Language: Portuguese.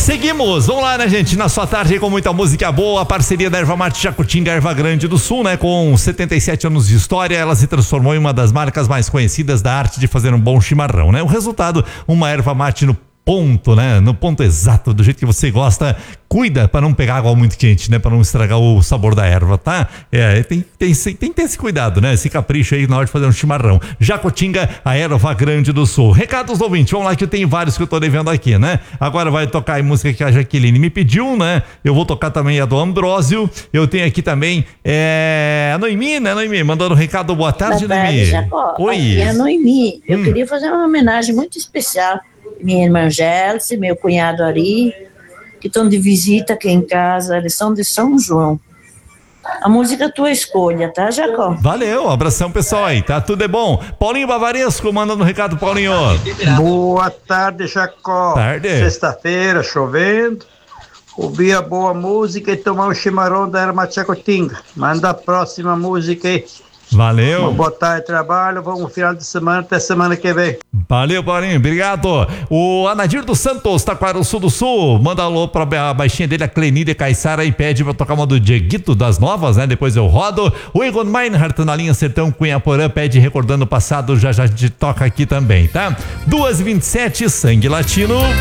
Seguimos, vamos lá, né, gente? Na sua tarde aí com muita música boa, a parceria da Erva Mate Jacutinga, Erva Grande do Sul, né? Com 77 anos de história, ela se transformou em uma das marcas mais conhecidas da arte de fazer um bom chimarrão, né? O resultado, uma erva mate no ponto, né? No ponto exato, do jeito que você gosta. Cuida para não pegar água muito quente, né? Para não estragar o sabor da erva, tá? Tem que ter esse cuidado, né? Esse capricho aí na hora de fazer um chimarrão. Jacutinga, a Erva Grande do Sul. Recados do ouvinte, vamos lá que eu tenho vários que eu tô devendo aqui, né? Agora vai tocar a música que a Jaqueline me pediu, né? Eu vou tocar também a do Ambrósio. Eu tenho aqui também a Noemi, né? Noemi, mandando um recado. Boa tarde, Noemi. Jacó. Oi. Aqui é a Noemi. Eu queria fazer uma homenagem muito especial. Minha irmã Gélce, meu cunhado Ari, que estão de visita aqui em casa, eles são de São João. A música é tua escolha, tá, Jacó? Valeu, abração pessoal aí, tá? Tudo é bom. Paulinho Bavaresco mandando um recado, Paulinho. Boa tarde, Jacó. Tarde. Sexta-feira, chovendo. Ouvir a boa música e tomar um chimarrão da Erva Jacutinga. Manda a próxima música aí. Valeu. Vamos botar em trabalho, vamos final de semana, até semana que vem. Valeu, Paulinho, obrigado. O Anadir dos Santos, Taquara, Sul do Sul, manda alô pra a baixinha dele, a Clenide Caissara, e pede pra tocar uma do Dieguito das Novas, né? Depois eu rodo. O Egon Meinhardt na linha Sertão Cunhaporã pede recordando o passado, já te toca aqui também, tá? 2h27, Sangue Latino.